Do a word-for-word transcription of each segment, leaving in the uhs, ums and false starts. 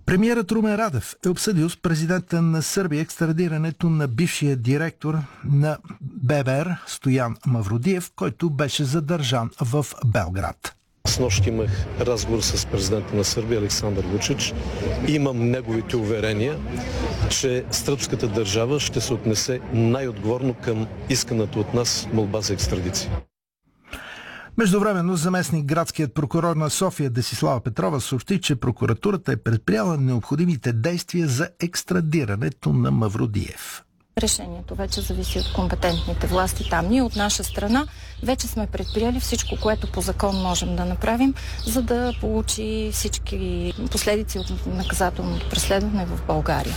Премиерът Румен Радев е обсъдил с президента на Сърбия екстрадирането на бившия директор на Б Б Р Стоян Мавродиев, който беше задържан в Белград. Снощи имах разговор с президента на Сърбия Александър Вучич. Имам неговите уверения, че сръбската държава ще се отнесе най-отговорно към исканата от нас молба за екстрадиция. Междувременно заместник градският прокурор на София Десислава Петрова съобщи, че прокуратурата е предприела необходимите действия за екстрадирането на Мавродиев. Решението вече зависи от компетентните власти там. Ние от наша страна вече сме предприели всичко, което по закон можем да направим, за да получи всички последици от наказателното преследване в България.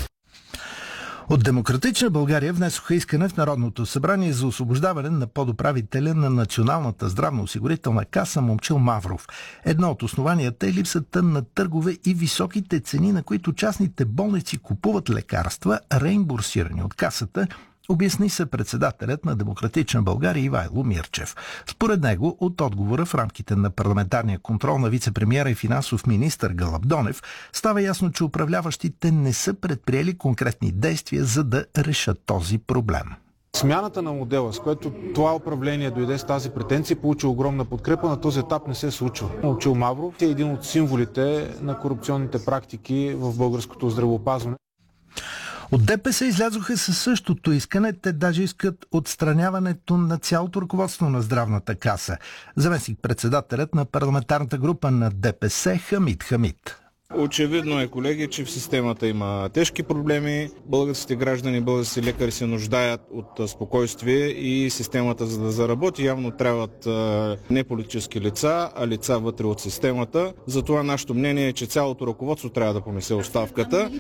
От Демократична България внесоха искане в Народното събрание за освобождаване на подуправителя на Националната здравноосигурителна каса Момчил Мавров. Едно от основанията е липсата на търгове и високите цени, на които частните болници купуват лекарства, реимбурсирани от касата, обясни се председателят на Демократична България Ивайло Мирчев. Според него, от отговора в рамките на парламентарния контрол на вицепремиера и финансов министър Гълъб Донев, става ясно, че управляващите не са предприели конкретни действия, за да решат този проблем. Смяната на модела, с което това управление дойде с тази претенция, получи огромна подкрепа, на този етап не се случва. Момчил Мавров е един от символите на корупционните практики в българското здравеопазване. От Д П С излязоха със същото искане. Те даже искат отстраняването на цялото ръководство на здравната каса. Заместник-председателят на парламентарната група на Д П С Хамид Хамид. Очевидно е, колеги, че в системата има тежки проблеми. Българските граждани, българските лекари се нуждаят от спокойствие и системата, за да заработи, явно трябват не политически лица, а лица вътре от системата. Затова нашето мнение е, че цялото ръководство трябва да понесе оставката.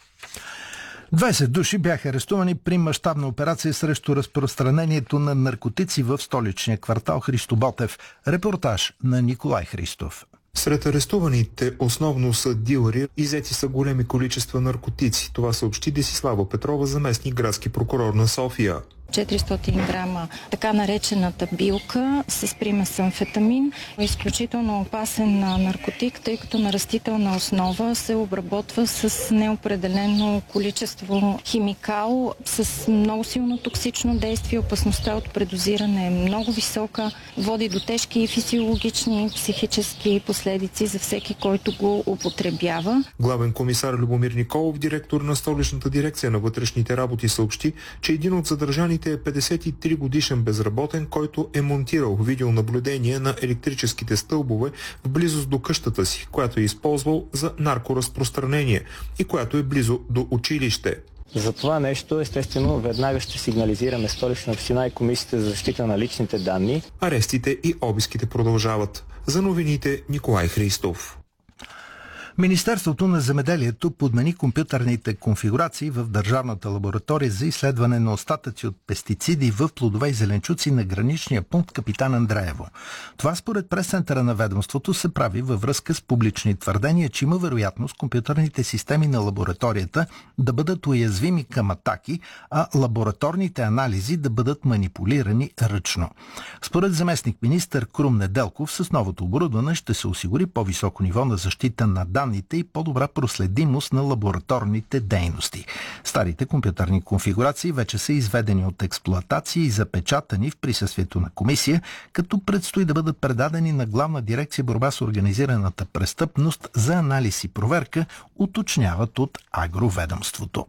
двайсет души бяха арестувани при мащабна операция срещу разпространението на наркотици в столичния квартал Христо Ботев. Репортаж на Николай Христов. Сред арестуваните основно са дилъри, иззети са големи количества наркотици. Това съобщи Десислава Петрова, заместник градски прокурор на София. четиристотин грама така наречената билка с примес амфетамин. Изключително опасен наркотик, тъй като на растителна основа се обработва с неопределено количество химикал с много силно токсично действие. Опасността от предозиране е много висока. Води до тежки физиологични, психически последици за всеки, който го употребява. Главен комисар Любомир Николов, директор на столичната дирекция на вътрешните работи, съобщи, че един от задържаните е петдесет и три годишен безработен, който е монтирал видеонаблюдение на електрическите стълбове в близост до къщата си, която е използвал за наркоразпространение и която е близо до училище. За това нещо, естествено, веднага ще сигнализираме Столична община и Комисията за защита на личните данни. Арестите и обиските продължават. За новините Николай Христов. Министерството на земеделието подмени компютърните конфигурации в Държавната лаборатория за изследване на остатъци от пестициди в плодове и зеленчуци на граничния пункт Капитан Андреево. Това според пресцентъра на ведомството се прави във връзка с публични твърдения, че има вероятност компютърните системи на лабораторията да бъдат уязвими към атаки, а лабораторните анализи да бъдат манипулирани ръчно. Според заместник-министър Крум Неделков, с новото оборудване ще се осигури по-високо ниво на защита на данните и по-добра проследимост на лабораторните дейности. Старите компютърни конфигурации вече са изведени от експлоатация и запечатани в присъствието на комисия, като предстои да бъдат предадени на Главна дирекция борба с организираната престъпност за анализ и проверка, уточняват от агроведомството.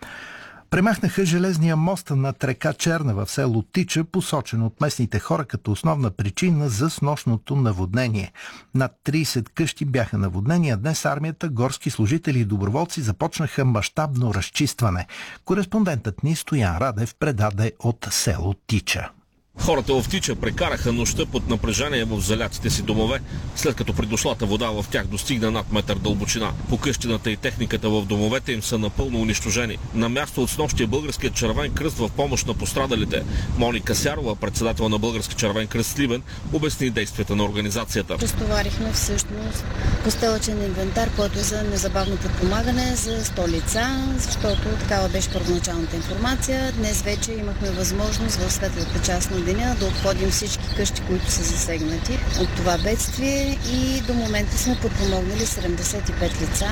Премахнаха железния мост над река Черна в село Тича, посочен от местните хора като основна причина за снощното наводнение. Над трийсет къщи бяха наводнени, а днес армията, горски служители и доброволци започнаха мащабно разчистване. Кореспондентът ни Стоян Радев предаде от село Тича. Хората в Тича прекараха нощта под напрежение в залятите си домове, след като при дошлата вода в тях достигна над метър дълбочина. Покъщината и техниката в домовете им са напълно унищожени. На място от снощия Българският червен кръст в помощ на пострадалите. Моника Сярова, председател на Български червен кръст Сливен, обясни действията на организацията. Разтоварихме всъщност постелъчен инвентар, който е за незабавно подпомагане за сто лица, защото такава беше първоначалната информация. Днес вече имахме възможност в светлата част на деня да обходим всички къщи, които са засегнати от това бедствие и до момента сме подпомогнали седемдесет и пет лица.